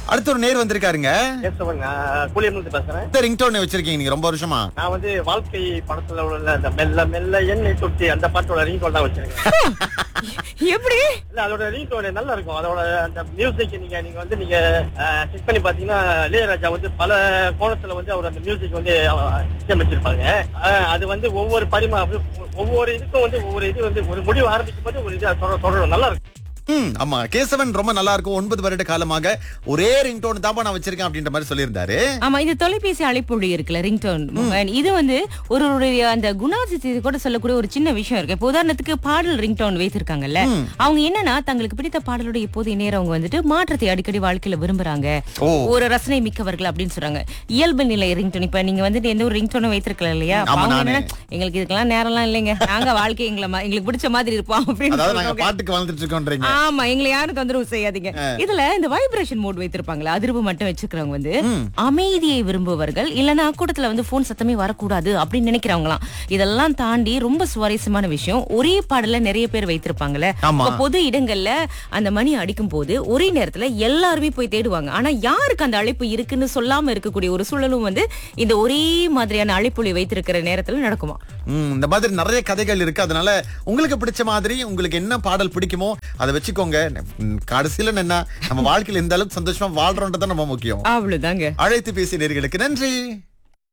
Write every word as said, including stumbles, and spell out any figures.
அடுத்த ஒரு நேர் வந்திருக்காருங்க. கூலியம்ல பேசுறேன். இந்த ரிங்டோன் வச்சிருக்கீங்க நீங்க ரொம்ப வருஷமா? நான் வந்து வாழ்க்கை படத்துல உள்ள அந்த மெல்ல மெல்ல எண்ணெய் தொட்டி அந்த பாட்டோட ரிங்டோன் தான் வச்சிருக்கேன். எப்படி? இல்ல அதோட ரிங்டோன் நல்லா இருக்கும். அதோட அந்த மியூசிக் நீங்க நீங்க வந்து நீங்க செக் பண்ணி பாத்தீங்கன்னா இளையராஜா வந்து பல கோணத்துல வந்து அவர் அந்த மியூசிக் வந்து இசையமைச்சிருப்பாங்க. அது வந்து ஒவ்வொரு பரிமா ஒவ்வொரு இதுக்கும் வந்து ஒவ்வொரு இது வந்து ஒரு முடிவு ஆரம்பிக்கும் போது ஒரு இது தொடரும் நல்லா இருக்கும். ம் ஆமா, கேசவன் ரொம்ப நல்லா இருக்கும். ஒன்பது வருட காலமாக ஒரே ரிங்டோன் தான் நான் வச்சிருக்கேன் அப்படின்ற மாதிரி சொல்லியிருந்தாரு. ஆமா, இது தொலைபேசி அழைப்பொழி இருக்குல்ல ரிங்டோன், இது வந்து ஒரு அந்த குணாதிசயத்தை கூட சொல்லக்கூடிய ஒரு சின்ன விஷயம் இருக்கு. இப்போ உதாரணத்துக்கு பாடல் ரிங்டோன் வைத்திருக்காங்கல்ல, அவங்க என்னன்னா தங்களுக்கு பிடித்த பாடலோட இப்போதைய நேரம் அவங்க வந்துட்டு மாற்றத்தை அடிக்கடி வாழ்க்கையில விரும்புறாங்க, ஒரு ரசனை மிக்கவர்கள் அப்படின்னு சொல்றாங்க. இயல்பு நிலை ரிங்டோன். இப்ப நீங்க வந்துட்டு எந்த ஒரு ரிங்டோனும் வைத்திருக்கலாம் இல்லையா, எங்களுக்கு இதுக்கெல்லாம் நேரம்லாம் இல்லைங்க, நாங்க வாழ்க்கை எங்களை எங்களுக்கு பிடிச்ச மாதிரி இருப்போம் அப்படின்னு பாட்டுக்கு வாழ்ந்துட்டு இருக்கோம். ஆமா, எங்களை யாரும் தொந்தரவு செய்யாதீங்க. இதுல இந்த வைப்ரேஷன் மோட் வைத்திருப்பாங்களா, அதிர்வு மட்டும் வச்சுக்கிறவங்க வந்து அமைதியை விரும்புபவர்கள், இல்லன்னா கூட்டத்துல வந்து போன் சத்தமே வரக்கூடாது அப்படின்னு நினைக்கிறவங்களாம். இதெல்லாம் தாண்டி ரொம்ப சுவாரஸ்யமான விஷயம், ஒரே பாடல நிறைய பேர் வைத்திருப்பாங்கல்ல, பொது இடங்கள்ல அந்த மணி அடிக்கும் போது ஒரே நேரத்துல எல்லாருமே போய் தேடுவாங்க. ஆனா யாருக்கு அந்த அழைப்பு இருக்குன்னு சொல்லாம இருக்கக்கூடிய ஒரு சூழலும் வந்து இந்த ஒரே மாதிரியான அழைப்பொலி வைத்திருக்கிற நேரத்துல நடக்குமா. இந்த மாதிரி நிறைய கதைகள் இருக்கு. அதனால உங்களுக்கு பிடிச்ச மாதிரி உங்களுக்கு என்ன பாடல் பிடிக்குமோ அதை வச்சுக்கோங்க. கடைசியில என்ன, நம்ம வாழ்க்கையில எந்த அளவுக்கு சந்தோஷமா வாழ்றோன்றதான் நம்ம முக்கியம். அவ்வளவுதாங்க. அழைத்து பேசிய நேயர்களுக்கு நன்றி.